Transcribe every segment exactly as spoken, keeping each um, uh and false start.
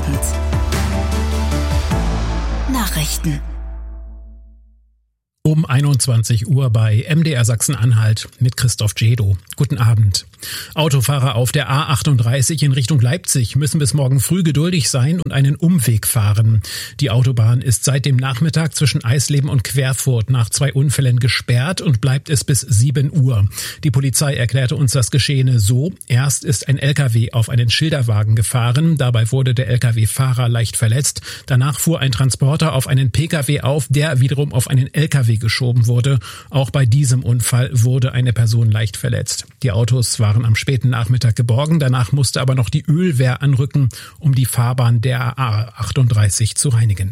Abend. Nachrichten. Um einundzwanzig Uhr bei M D R Sachsen-Anhalt mit Christoph Djedo. Guten Abend. Autofahrer auf der A achtunddreißig in Richtung Leipzig müssen bis morgen früh geduldig sein und einen Umweg fahren. Die Autobahn ist seit dem Nachmittag zwischen Eisleben und Querfurt nach zwei Unfällen gesperrt und bleibt es bis sieben Uhr. Die Polizei erklärte uns das Geschehene so: Erst ist ein L K W auf einen Schilderwagen gefahren. Dabei wurde der L K W-Fahrer leicht verletzt. Danach fuhr ein Transporter auf einen P K W auf, der wiederum auf einen L K W geschoben wurde. Auch bei diesem Unfall wurde eine Person leicht verletzt. Die Autos waren am späten Nachmittag geborgen. Danach musste aber noch die Ölwehr anrücken, um die Fahrbahn der A achtunddreißig zu reinigen.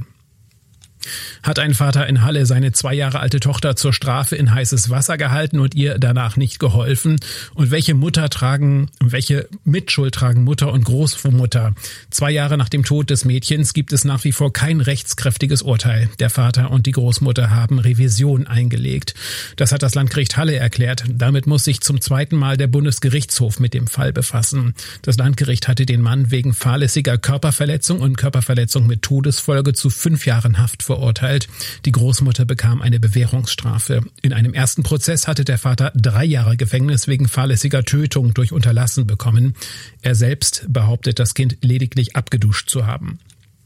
Hat ein Vater in Halle seine zwei Jahre alte Tochter zur Strafe in heißes Wasser gehalten und ihr danach nicht geholfen? Und welche Mutter tragen, welche Mitschuld tragen Mutter und Großmutter? Zwei Jahre nach dem Tod des Mädchens gibt es nach wie vor kein rechtskräftiges Urteil. Der Vater und die Großmutter haben Revision eingelegt. Das hat das Landgericht Halle erklärt. Damit muss sich zum zweiten Mal der Bundesgerichtshof mit dem Fall befassen. Das Landgericht hatte den Mann wegen fahrlässiger Körperverletzung und Körperverletzung mit Todesfolge zu fünf Jahren Haft verurteilt. Die Großmutter bekam eine Bewährungsstrafe. In einem ersten Prozess hatte der Vater drei Jahre Gefängnis wegen fahrlässiger Tötung durch Unterlassen bekommen. Er selbst behauptet, das Kind lediglich abgeduscht zu haben.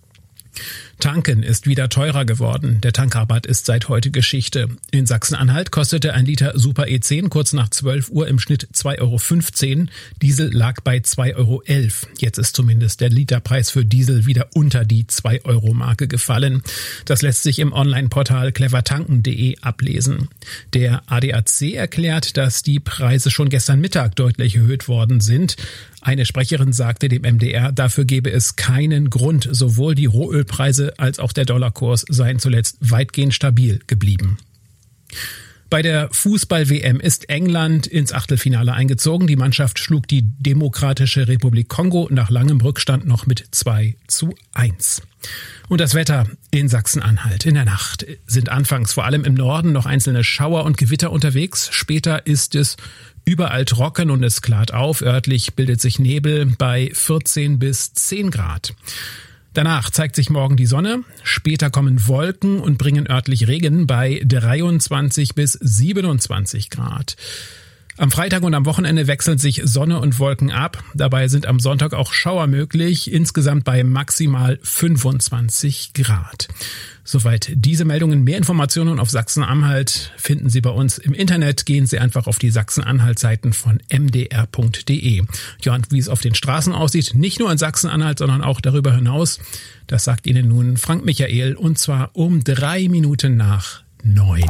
Tanken ist wieder teurer geworden. Der Tankrabatt ist seit heute Geschichte. In Sachsen-Anhalt kostete ein Liter Super E zehn kurz nach zwölf Uhr im Schnitt zwei Euro fünfzehn. Diesel lag bei zwei Euro elf. Jetzt ist zumindest der Literpreis für Diesel wieder unter die zwei Euro Marke gefallen. Das lässt sich im Online-Portal clever tanken punkt de ablesen. Der A D A C erklärt, dass die Preise schon gestern Mittag deutlich erhöht worden sind. Eine Sprecherin sagte dem M D R, dafür gebe es keinen Grund. Sowohl die Rohölpreise als auch der Dollarkurs seien zuletzt weitgehend stabil geblieben. Bei der Fußball-W M ist England ins Achtelfinale eingezogen. Die Mannschaft schlug die Demokratische Republik Kongo nach langem Rückstand noch mit zwei zu eins. Und das Wetter in Sachsen-Anhalt. In der Nacht sind anfangs vor allem im Norden noch einzelne Schauer und Gewitter unterwegs. Später ist es überall trocken und es klart auf. Örtlich bildet sich Nebel bei vierzehn bis zehn Grad. Danach zeigt sich morgen die Sonne, später kommen Wolken und bringen örtlich Regen bei dreiundzwanzig bis siebenundzwanzig Grad. Am Freitag und am Wochenende wechseln sich Sonne und Wolken ab. Dabei sind am Sonntag auch Schauer möglich, insgesamt bei maximal fünfundzwanzig Grad. Soweit diese Meldungen. Mehr Informationen auf Sachsen-Anhalt finden Sie bei uns im Internet. Gehen Sie einfach auf die Sachsen-Anhalt-Seiten von m d r punkt de. Ja, und wie es auf den Straßen aussieht, nicht nur in Sachsen-Anhalt, sondern auch darüber hinaus, das sagt Ihnen nun Frank Michael, und zwar um drei Minuten nach neun.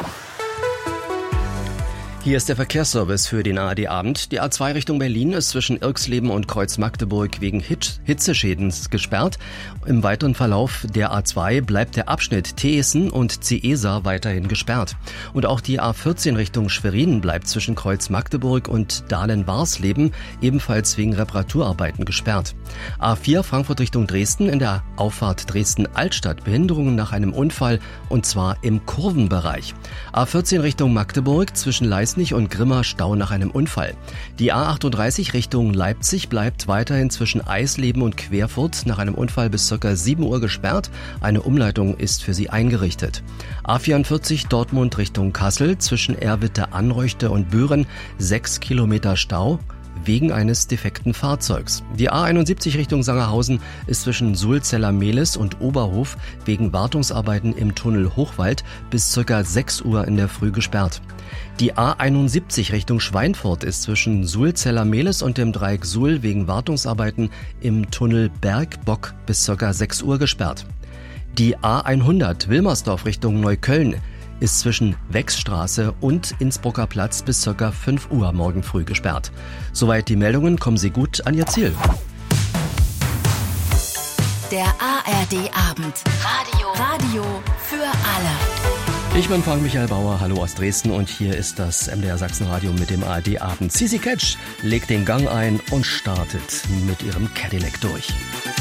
Hier ist der Verkehrsservice für den A R D-Abend. Die A zwei Richtung Berlin ist zwischen Irxleben und Kreuz-Magdeburg wegen Hitzeschäden gesperrt. Im weiteren Verlauf der A zwei bleibt der Abschnitt Teeßen und Ceesa weiterhin gesperrt. Und auch die A vierzehn Richtung Schwerin bleibt zwischen Kreuz-Magdeburg und Dahlen-Warsleben ebenfalls wegen Reparaturarbeiten gesperrt. A vier Frankfurt Richtung Dresden in der Auffahrt Dresden-Altstadt Behinderungen nach einem Unfall, und zwar im Kurvenbereich. A vierzehn Richtung Magdeburg zwischen Leisnig und Grimma Stau nach einem Unfall. Die A achtunddreißig Richtung Leipzig bleibt weiterhin zwischen Eisleben und Querfurt nach einem Unfall bis ca. sieben Uhr gesperrt. Eine Umleitung ist für sie eingerichtet. A vierundvierzig Dortmund Richtung Kassel zwischen Erwitte-Anreuchte und Büren sechs Kilometer Stau wegen eines defekten Fahrzeugs. Die A einundsiebzig Richtung Sangerhausen ist zwischen Sulzeller-Mehlis und Oberhof wegen Wartungsarbeiten im Tunnel Hochwald bis ca. sechs Uhr in der Früh gesperrt. Die A einundsiebzig Richtung Schweinfurt ist zwischen Sulzeller-Mehlis und dem Dreieck Suhl wegen Wartungsarbeiten im Tunnel Bergbock bis ca. sechs Uhr gesperrt. Die A hundert Wilmersdorf Richtung Neukölln ist zwischen Wechsstraße und Innsbrucker Platz bis ca. fünf Uhr morgen früh gesperrt. Soweit die Meldungen, kommen Sie gut an Ihr Ziel. Der A R D-Abend. Radio. Radio für alle. Ich bin Frank Michael Bauer, hallo aus Dresden, und hier ist das M D R Sachsenradio mit dem A R D-Abend. Sissy Catch legt den Gang ein und startet mit ihrem Cadillac durch.